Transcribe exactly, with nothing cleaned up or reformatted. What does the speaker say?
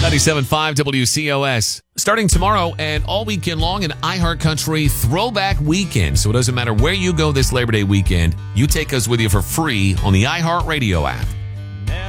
ninety-seven point five W C O S. Starting tomorrow and all weekend long, an iHeartCountry Throwback Weekend. So it doesn't matter where you go this Labor Day weekend, you take us with you for free on the iHeartRadio app.